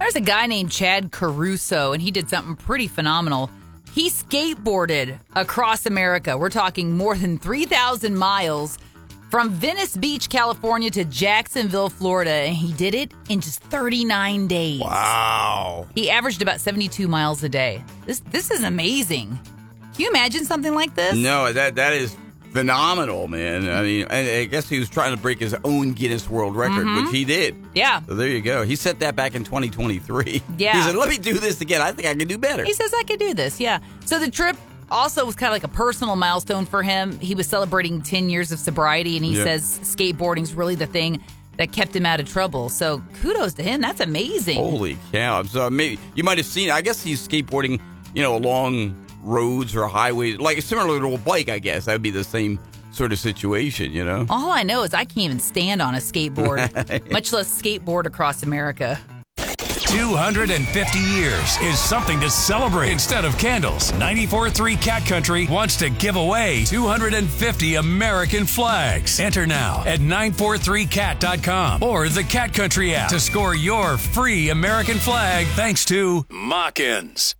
There's a guy named Chad Caruso, and he did something pretty phenomenal. He skateboarded across America. We're talking more than 3,000 miles from Venice Beach, California to Jacksonville, Florida, and he did it in just 39 days. Wow. He averaged about 72 miles a day. This is amazing. Can you imagine something like this? No, that is phenomenal, man. I mean, I guess he was trying to break his own Guinness World Record, which he did. Yeah. So there you go. He set that back in 2023. Yeah. He said, let me do this again. I think I can do better. He says, I could do this, yeah. So the trip also was kind of like a personal milestone for him. He was celebrating 10 years of sobriety, and he says skateboarding's really the thing that kept him out of trouble. So kudos to him. That's amazing. Holy cow. So maybe you might have seen, I guess he's skateboarding, along roads or highways, like similar to a bike, I guess. That would be the same sort of situation, All I know is I can't even stand on a skateboard, much less skateboard across America. 250 years is something to celebrate. Instead of candles, 94.3 Cat Country wants to give away 250 American flags. Enter now at 943cat.com or the Cat Country app to score your free American flag thanks to Mockins.